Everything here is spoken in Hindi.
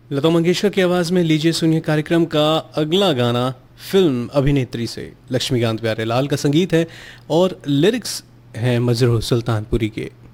लता मंगेशकर की आवाज में लीजिए सुनिए कार्यक्रम का अगला गाना फिल्म अभिनेत्री से। लक्ष्मीकांत प्यारेलाल का संगीत है और लिरिक्स हैं मजरूह सुल्तानपुरी के।